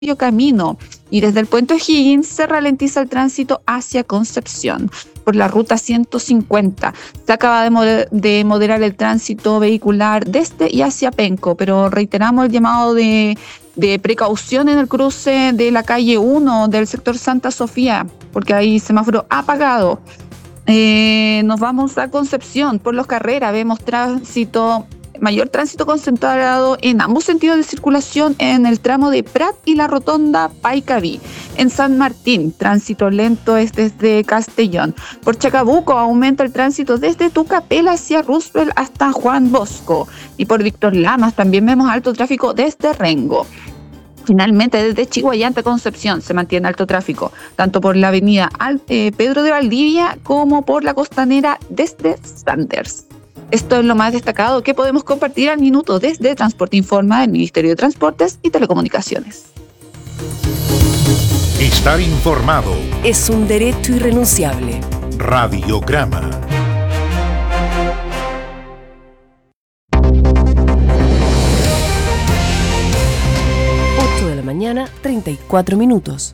medio camino. Y desde el puente O'Higgins se ralentiza el tránsito hacia Concepción. Por la ruta 150 se acaba de moderar el tránsito vehicular desde y hacia Penco, pero reiteramos el llamado de precaución en el cruce de la calle 1 del sector Santa Sofía, porque hay semáforo apagado. Nos vamos a Concepción. Por Los Carreras vemos mayor tránsito concentrado en ambos sentidos de circulación en el tramo de Prat y la rotonda Paicaví. En San Martín, tránsito lento es desde Castellón. Por Chacabuco aumenta el tránsito desde Tucapel hacia Roosevelt hasta Juan Bosco. Y por Víctor Lamas también vemos alto tráfico desde Rengo. Finalmente, desde Chiguayante a Concepción se mantiene alto tráfico, tanto por la avenida Pedro de Valdivia como por la costanera desde Sanders. Esto es lo más destacado que podemos compartir al minuto desde Transporte Informa del Ministerio de Transportes y Telecomunicaciones. Estar informado es un derecho irrenunciable. Radiograma. Mañana, 34 minutos.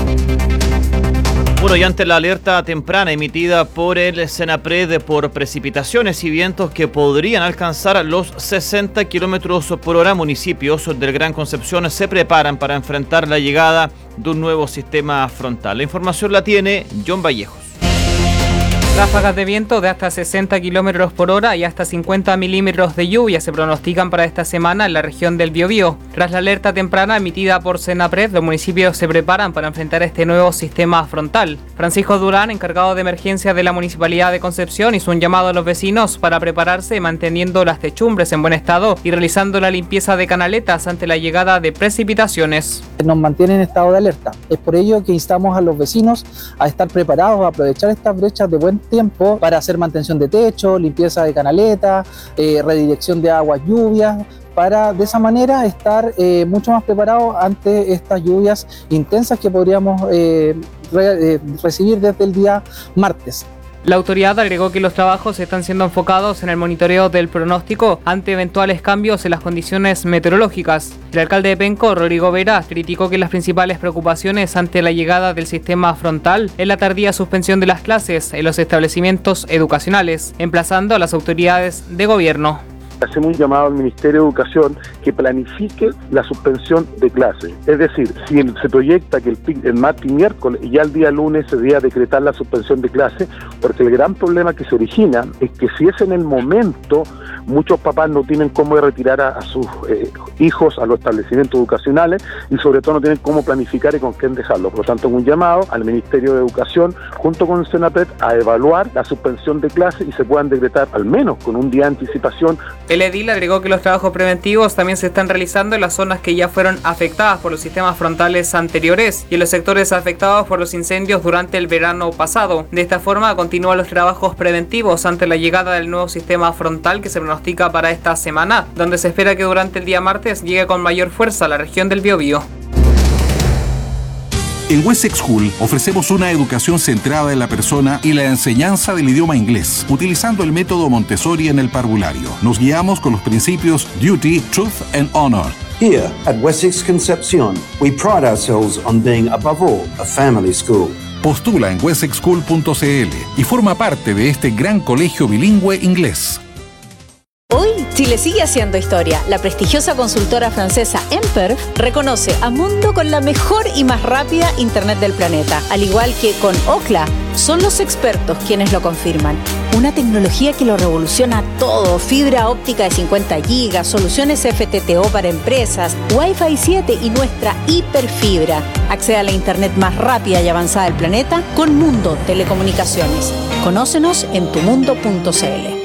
Bueno, y ante la alerta temprana emitida por el Senapred por precipitaciones y vientos que podrían alcanzar los 60 kilómetros por hora, municipios del Gran Concepción se preparan para enfrentar la llegada de un nuevo sistema frontal. La información la tiene John Vallejos. Ráfagas de viento de hasta 60 kilómetros por hora y hasta 50 milímetros de lluvia se pronostican para esta semana en la región del Biobío. Tras la alerta temprana emitida por Senapred, los municipios se preparan para enfrentar este nuevo sistema frontal. Francisco Durán, encargado de emergencia de la Municipalidad de Concepción, hizo un llamado a los vecinos para prepararse manteniendo las techumbres en buen estado y realizando la limpieza de canaletas ante la llegada de precipitaciones. Nos mantiene en estado de alerta. Es por ello que instamos a los vecinos a estar preparados, a aprovechar estas brechas de buen tiempo para hacer mantención de techo, limpieza de canaleta, redirección de aguas lluvias, para de esa manera estar mucho más preparados ante estas lluvias intensas que podríamos recibir desde el día martes. La autoridad agregó que los trabajos están siendo enfocados en el monitoreo del pronóstico ante eventuales cambios en las condiciones meteorológicas. El alcalde de Penco, Rodrigo Vera, criticó que las principales preocupaciones ante la llegada del sistema frontal es la tardía suspensión de las clases en los establecimientos educacionales, emplazando a las autoridades de gobierno. Hacemos un llamado al Ministerio de Educación que planifique la suspensión de clases. Es decir, si se proyecta que el martes y miércoles y ya el día lunes se debe decretar la suspensión de clases, porque el gran problema que se origina es que si es en el momento, muchos papás no tienen cómo retirar a sus hijos a los establecimientos educacionales y sobre todo no tienen cómo planificar y con quién dejarlos. Por lo tanto, un llamado al Ministerio de Educación junto con el Senapred a evaluar la suspensión de clases y se puedan decretar al menos con un día de anticipación. El edil agregó que los trabajos preventivos también se están realizando en las zonas que ya fueron afectadas por los sistemas frontales anteriores y en los sectores afectados por los incendios durante el verano pasado. De esta forma, continúan los trabajos preventivos ante la llegada del nuevo sistema frontal que se pronostica para esta semana, donde se espera que durante el día martes llegue con mayor fuerza a la región del Biobío. En Wessex School ofrecemos una educación centrada en la persona y la enseñanza del idioma inglés, utilizando el método Montessori en el parvulario. Nos guiamos con los principios Duty, Truth and Honor. Here at Wessex Concepción, we pride ourselves on being above all a family school. Postula en wessexschool.cl y forma parte de este gran colegio bilingüe inglés. Hoy, Chile sigue haciendo historia. La prestigiosa consultora francesa Emperf reconoce a Mundo con la mejor y más rápida Internet del planeta. Al igual que con Ookla, son los expertos quienes lo confirman. Una tecnología que lo revoluciona todo. Fibra óptica de 50 gigas, soluciones FTTO para empresas, Wi-Fi 7 y nuestra hiperfibra. Accede a la Internet más rápida y avanzada del planeta con Mundo Telecomunicaciones. Conócenos en tumundo.cl.